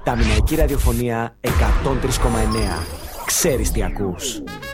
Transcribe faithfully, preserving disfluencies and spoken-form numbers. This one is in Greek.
Ανταμηναϊκή ραδιοφωνία εκατόν τρία κόμμα εννέα. Ξέρεις τι ακούς.